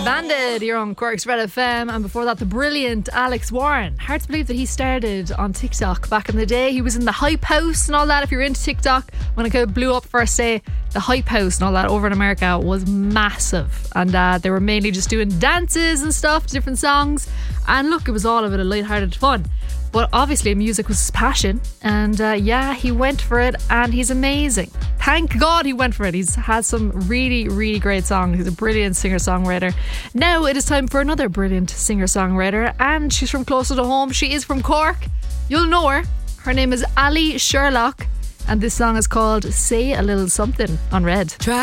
Bandit, you're on Cork's Red FM, and before that the brilliant Alex Warren. Hard to believe that he started on TikTok back in the day. He was in the Hype House and all that. If you're into TikTok, when it kind of blew up first day, the Hype House and all that over in America was massive, and they were mainly just doing dances and stuff to different songs, and look, it was all of it a lighthearted fun. But obviously music was his passion, and he went for it, and he's amazing. Thank God he went for it. He's had some really, really great songs. He's a brilliant singer-songwriter. Now it is time for another brilliant singer-songwriter, and she's from closer to home. She is from Cork. You'll know her. Her name is Ali Sherlock, and this song is called Say a Little Something on Red.